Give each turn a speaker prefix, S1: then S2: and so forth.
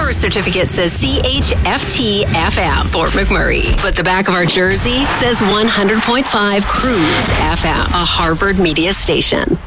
S1: birth certificate says CHFT-FM, Fort McMurray. But the back of our jersey says 100.5 Cruise FM, a Harvard media station.